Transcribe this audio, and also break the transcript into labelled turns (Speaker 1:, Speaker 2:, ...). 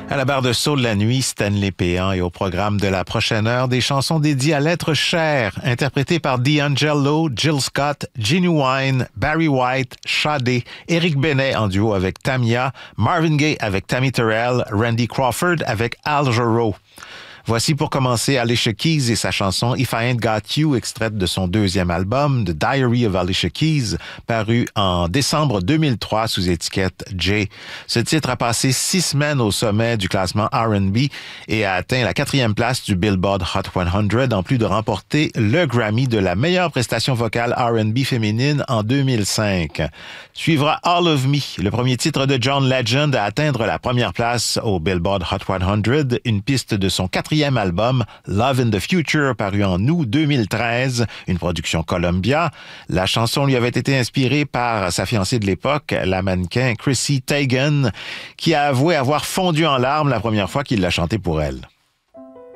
Speaker 1: À la barre de Saut de la nuit, Stanley Péan et au programme de la prochaine heure, des chansons dédiées à l'être cher, interprétées par D'Angelo, Jill Scott, Genuine, Barry White, Sade, Eric Benet en duo avec Tamia, Marvin Gaye avec Tammy Terrell, Randy Crawford avec Al Jarreau. Voici pour commencer Alicia Keys et sa chanson If I Ain't Got You, extraite de son deuxième album, The Diary of Alicia Keys, paru en décembre 2003 sous étiquette J. Ce titre a passé 6 semaines au sommet du classement R&B et a atteint la 4e place du Billboard Hot 100, en plus de remporter le Grammy de la meilleure prestation vocale R&B féminine en 2005. Suivra All of Me, le premier titre de John Legend à atteindre la première place au Billboard Hot 100, une piste de son 4e album Love in the Future, paru en août 2013, une production Columbia. La chanson lui avait été inspirée par sa fiancée de l'époque, la mannequin Chrissy Teigen, qui a avoué avoir fondu en larmes la première fois qu'il l'a chantée pour elle.